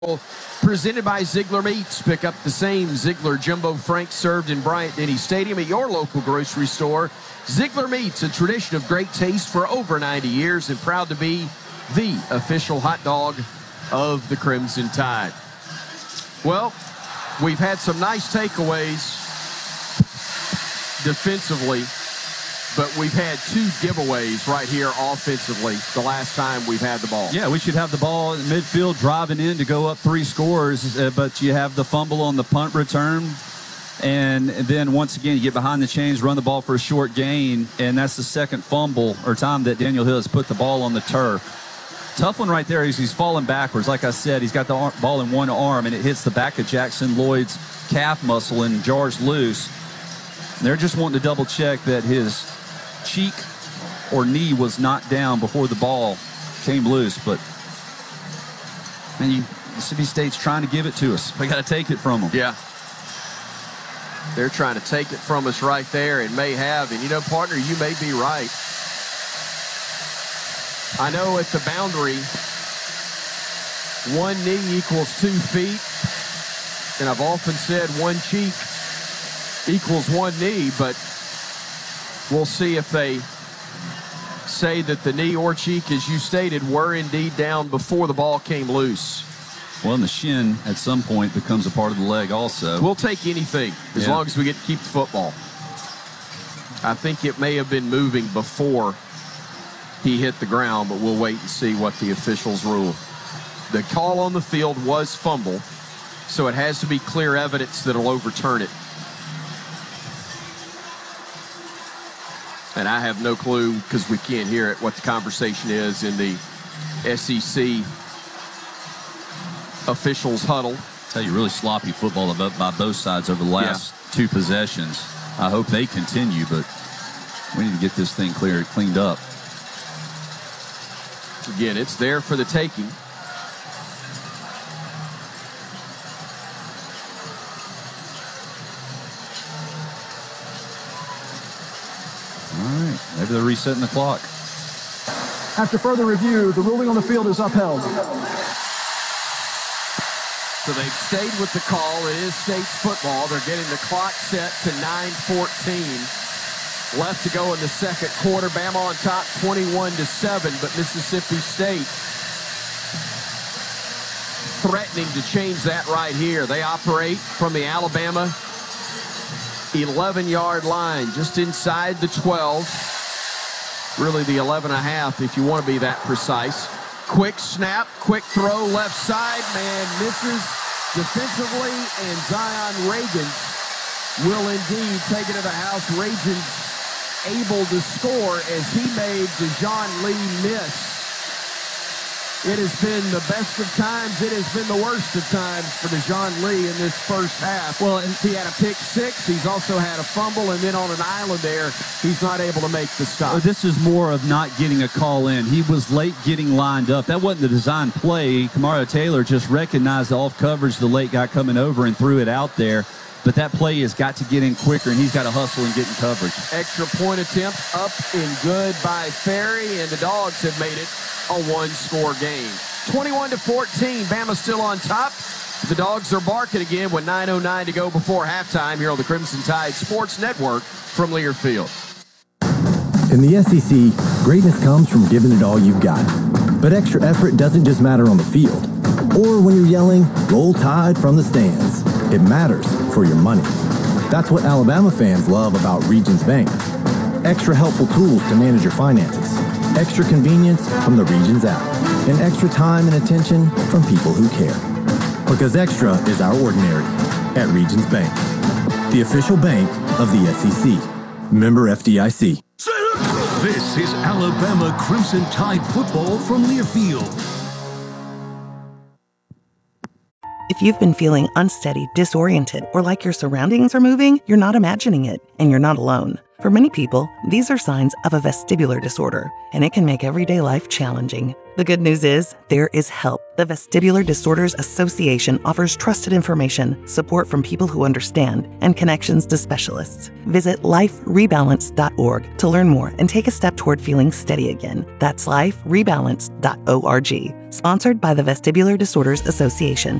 Presented by Ziegler Meats. Pick up the same Ziegler Jumbo Franks served in Bryant-Denny Stadium at your local grocery store. Ziegler Meats, a tradition of great taste for over 90 years and proud to be the official hot dog of the Crimson Tide. Well, we've had some nice takeaways defensively, but we've had two giveaways right here offensively the last time we've had the ball. Yeah, we should have the ball in midfield driving in to go up 3 scores, but you have the fumble on the punt return. And then once again, you get behind the chains, run the ball for a short gain, and that's the second fumble or time that Daniel Hill has put the ball on the turf. Tough one right there is he's falling backwards. Like I said, he's got the ball in one arm, and it hits the back of Jackson Lloyd's calf muscle and jars loose. And they're just wanting to double-check that his cheek or knee was not down before the ball came loose. But Mississippi State's trying to give it to us. We got to take it from them. Yeah. They're trying to take it from us right there and may have. And, partner, you may be right. I know at the boundary, 1 knee equals 2 feet. And I've often said 1 cheek equals 1 knee, but we'll see if they say that the knee or cheek, as you stated, were indeed down before the ball came loose. Well, and the shin at some point becomes a part of the leg also. We'll take anything as long as we get to keep the football. I think it may have been moving before he hit the ground, but we'll wait and see what the officials rule. The call on the field was fumble, so it has to be clear evidence that'll overturn it. And I have no clue, because we can't hear it, what the conversation is in the SEC officials huddle. Tell you, really sloppy football by both sides over the last 2 possessions. I hope they continue, but we need to get this thing cleaned up. Again, it's there for the taking. All right, maybe they're resetting the clock. After further review, the ruling on the field is upheld. So they've stayed with the call. It is State's football. They're getting the clock set to 9:14 left to go in the second quarter. Bama on top 21-7, but Mississippi State threatening to change that right here. They operate from the Alabama 11-yard line, just inside the 12. Really the 11.5 if you want to be that precise. Quick snap, quick throw, left side, man misses defensively, and Zion Reagan will indeed take it to the house. Reagan's able to score as he made DeJohn Lee miss. It has been the best of times. It has been the worst of times for DeJohn Lee in this first half. Well, and he had a pick 6. He's also had a fumble, and then on an island there, he's not able to make the stop. This is more of not getting a call in. He was late getting lined up. That wasn't the design play. Kamara Taylor just recognized the off coverage, the late guy coming over, and threw it out there. But that play has got to get in quicker, and he's got to hustle and get in coverage. Extra point attempt up and good by Ferry, and the Dogs have made it a 1-score game. 21-14, Bama still on top. The Dogs are barking again with 9:09 to go before halftime here on the Crimson Tide Sports Network from Learfield. In the SEC, greatness comes from giving it all you've got. But extra effort doesn't just matter on the field, or when you're yelling, "Roll Tide" from the stands. It matters for your money. That's what Alabama fans love about Regions Bank. Extra helpful tools to manage your finances, extra convenience from the Regions app, and extra time and attention from people who care. Because extra is our ordinary at Regions Bank, the official bank of the SEC. Member FDIC. This is Alabama Crimson Tide football from Learfield. If you've been feeling unsteady, disoriented, or like your surroundings are moving, you're not imagining it, and you're not alone. For many people, these are signs of a vestibular disorder, and it can make everyday life challenging. The good news is there is help. The Vestibular Disorders Association offers trusted information, support from people who understand, and connections to specialists. Visit liferebalance.org to learn more and take a step toward feeling steady again. That's liferebalance.org. Sponsored by the Vestibular Disorders Association.